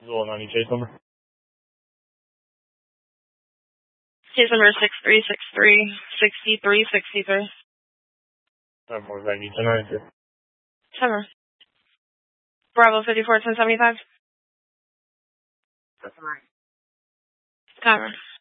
Well, any case number? Case number 6363-6363. What did I need tonight? Summer. Bravo 54 1075. That's right. Cameron.